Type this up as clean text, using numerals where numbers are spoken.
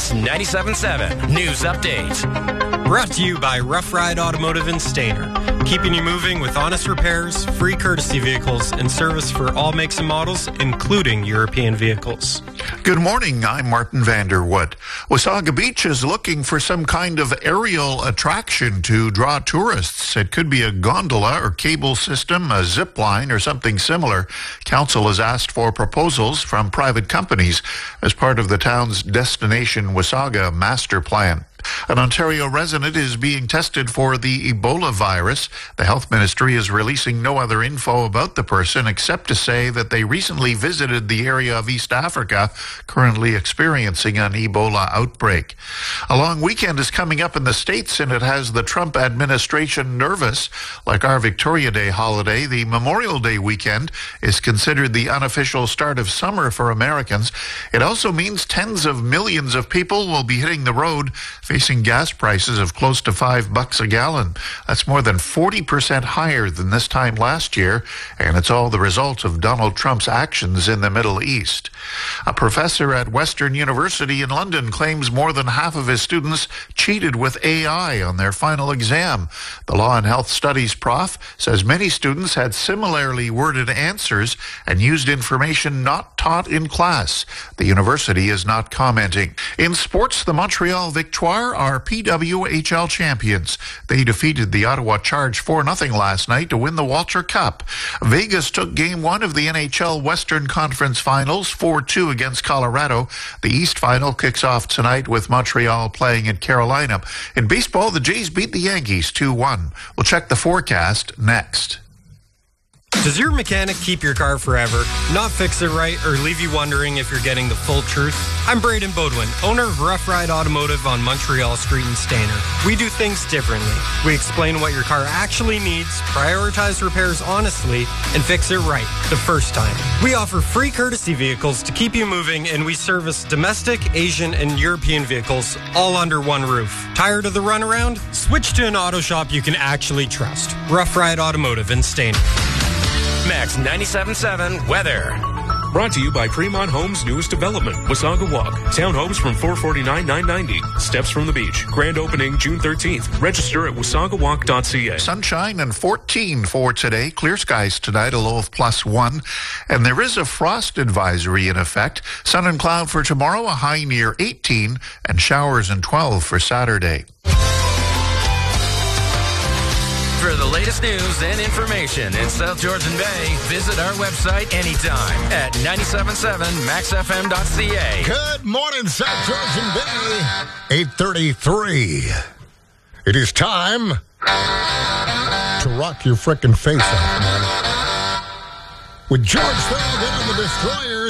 Max 97.7 News Update. Brought to you by Rough Ride Automotive in Stayner. Keeping you moving with honest repairs, free courtesy vehicles, and service for all makes and models, including European vehicles. Good morning, I'm Martin Vanderwood. Wasaga Beach is looking for some kind of aerial attraction to draw tourists. It could be a gondola or cable system, a zip line, or something similar. Council has asked for proposals from private companies as part of the town's Destination Wasaga master plan. An Ontario resident is being tested for the Ebola virus. The Health Ministry is releasing no other info about the person except to say that they recently visited the area of East Africa, currently experiencing an Ebola outbreak. A long weekend is coming up in the States, and it has the Trump administration nervous. Like our Victoria Day holiday, the Memorial Day weekend is considered the unofficial start of summer for Americans. It also means tens of millions of people will be hitting the road, facing gas prices of close to $5 a gallon. That's more than 40% higher than this time last year, and it's all the result of Donald Trump's actions in the Middle East. A professor at Western University in London claims more than half of his students cheated with AI on their final exam. The Law and Health Studies prof says many students had similarly worded answers and used information not taught in class. The university is not commenting. In sports, the Montreal Victoire are PWHL champions. They defeated the Ottawa Charge 4-0 last night to win the Walter Cup. Vegas took Game 1 of the NHL Western Conference Finals 4-2 against Colorado. The East Final kicks off tonight with Montreal playing at Carolina. In baseball, the Jays beat the Yankees 2-1. We'll check the forecast next. Does your mechanic keep your car forever, not fix it right, or leave you wondering if you're getting the full truth? I'm Braden Bodwin, owner of Rough Ride Automotive on Montreal Street in Stayner. We do things differently. We explain what your car actually needs, prioritize repairs honestly, and fix it right the first time. We offer free courtesy vehicles to keep you moving, and we service domestic, Asian, and European vehicles all under one roof. Tired of the runaround? Switch to an auto shop you can actually trust. Rough Ride Automotive in Stayner. Max 97.7 weather. Brought to you by Fremont Homes' newest development, Wasaga Walk. Townhomes from $449,990. Steps from the beach. Grand opening June 13th. Register at wasagawalk.ca. Sunshine and 14 for today. Clear skies tonight, a low of +1. And there is a frost advisory in effect. Sun and cloud for tomorrow, a high near 18, and showers and 12 for Saturday. For the latest news and information in South Georgian Bay, visit our website anytime at 977maxfm.ca. Good morning, South Georgian Bay. 8:33. It is time to rock your frickin' face off, man. With George Thorogood on the Destroyer.